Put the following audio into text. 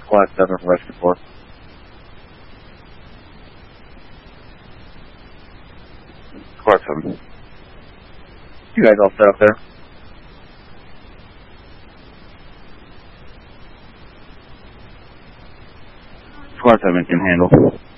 Squad 7 for Rescue 4. Squad 7. You guys all set up there? Squad 7 can handle.